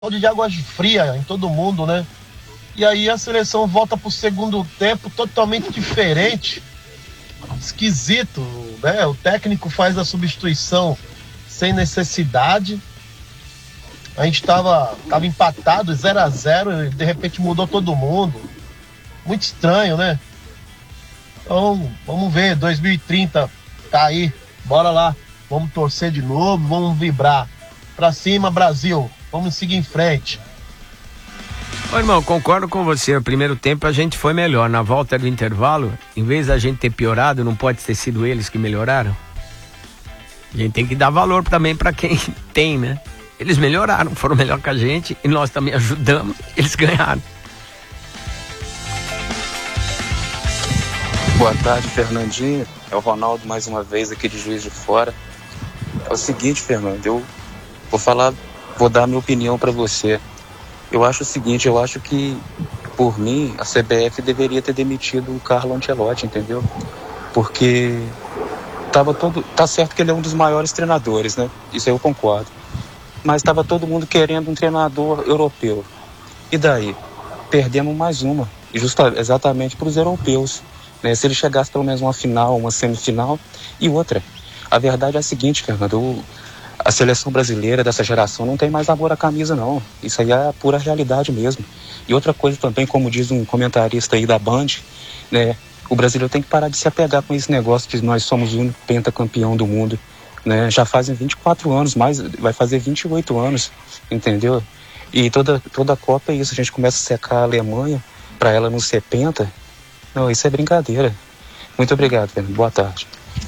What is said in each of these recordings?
balde de água fria em todo mundo, né? E aí a seleção volta pro segundo tempo totalmente diferente, esquisito, né? O técnico faz a substituição sem necessidade. A gente tava empatado, 0-0, e de repente mudou todo mundo. Muito estranho, né? Então, vamos ver, 2030 tá aí, bora lá. Vamos torcer de novo, vamos vibrar. Pra cima, Brasil, vamos seguir em frente. Ô, irmão, concordo com você. O primeiro tempo a gente foi melhor. Na volta do intervalo, em vez da gente ter piorado, não pode ter sido eles que melhoraram. A gente tem que dar valor também para quem tem, né? Eles melhoraram, foram melhor que a gente e nós também ajudamos, eles ganharam. Boa tarde, Fernandinho. É o Ronaldo mais uma vez aqui de Juiz de Fora. É o seguinte, Fernando, eu vou dar minha opinião para você. Eu acho o seguinte, eu acho que, por mim, a CBF deveria ter demitido o Carlo Ancelotti, entendeu? Porque tá certo que ele é um dos maiores treinadores, né? Isso eu concordo. Mas estava todo mundo querendo um treinador europeu. E daí? Perdemos mais uma. Exatamente para os europeus. Né? Se ele chegasse pelo menos uma final, uma semifinal e outra. A verdade é a seguinte, Fernando. A seleção brasileira dessa geração não tem mais amor à camisa, não. Isso aí é a pura realidade mesmo. E outra coisa também, como diz um comentarista aí da Band, né? O brasileiro tem que parar de se apegar com esse negócio de nós somos o único pentacampeão do mundo. Né? Já fazem 24 anos, vai fazer 28 anos, entendeu? E toda a Copa é isso, a gente começa a secar a Alemanha para ela não ser penta. Não, isso é brincadeira. Muito obrigado, Fernando. Boa tarde.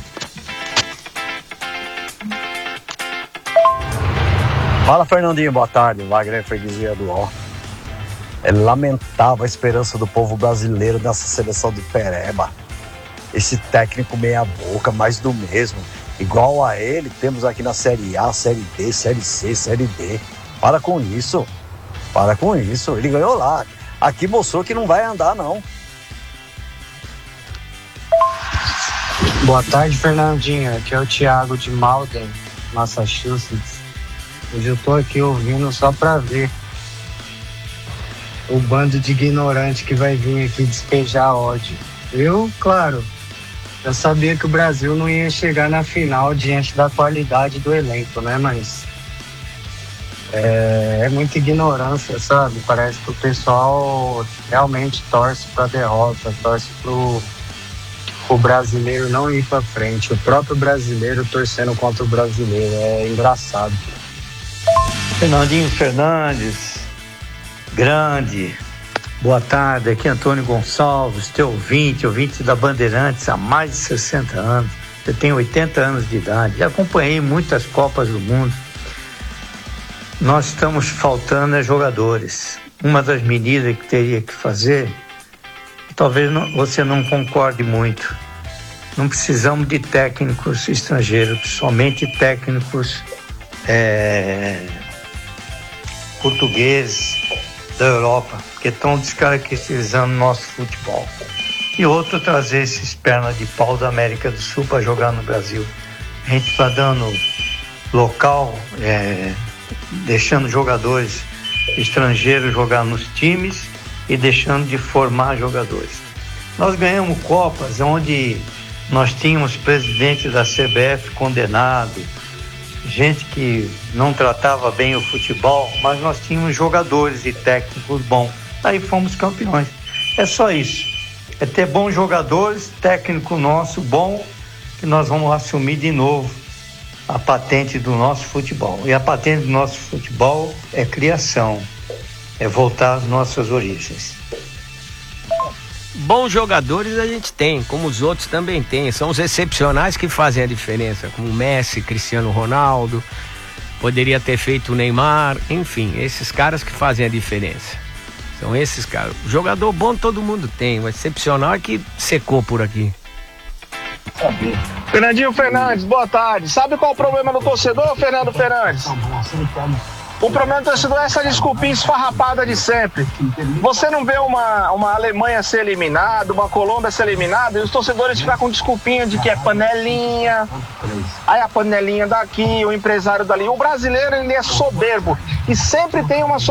Fala, Fernandinho, boa tarde. Wagner Freguesia do Ó. É lamentável a esperança do povo brasileiro nessa seleção de pereba. Esse técnico meia boca, mais do mesmo. Igual a ele, temos aqui na Série A, Série B, Série C, Série D. Para com isso. Ele ganhou lá. Aqui mostrou que não vai andar, não. Boa tarde, Fernandinho. Aqui é o Thiago de Malden, Massachusetts. Hoje eu tô aqui ouvindo só pra ver o bando de ignorante que vai vir aqui despejar ódio. Eu, claro, eu sabia que o Brasil não ia chegar na final diante da qualidade do elenco, né? Mas é muita ignorância, sabe? Parece que o pessoal realmente torce pra derrota, torce pro brasileiro não ir pra frente. O próprio brasileiro torcendo contra o brasileiro. É engraçado. Fernandinho Fernandes, grande, boa tarde, aqui é Antônio Gonçalves, teu ouvinte da Bandeirantes há mais de 60 anos, eu tenho 80 anos de idade, já acompanhei muitas Copas do Mundo. Nós estamos faltando jogadores. Uma das medidas que teria que fazer, talvez você não concorde muito, não precisamos de técnicos estrangeiros, somente técnicos portugueses da Europa, que estão descaracterizando nosso futebol. E outro, trazer esses pernas de pau da América do Sul para jogar no Brasil. A gente está dando local, deixando jogadores estrangeiros jogar nos times e deixando de formar jogadores. Nós ganhamos Copas onde nós tínhamos presidente da CBF condenado, gente que não tratava bem o futebol, mas nós tínhamos jogadores e técnicos bons. Aí fomos campeões. É só isso. É ter bons jogadores, técnico nosso bom, que nós vamos assumir de novo a patente do nosso futebol. E a patente do nosso futebol é criação, é voltar às nossas origens. Bons jogadores a gente tem, como os outros também tem. São os excepcionais que fazem a diferença, como Messi, Cristiano Ronaldo, poderia ter feito o Neymar, enfim, esses caras que fazem a diferença. São esses caras. Jogador bom todo mundo tem, o excepcional é que secou por aqui. Fernandinho Fernandes, boa tarde. Sabe qual é o problema do torcedor, Fernando Fernandes? O problema do torcedor é essa desculpinha esfarrapada de sempre. Você não vê uma Alemanha ser eliminada, uma Colômbia ser eliminada, e os torcedores ficam com desculpinha de que é panelinha, aí a panelinha daqui, o empresário dali. O brasileiro, ele é soberbo, e sempre tem uma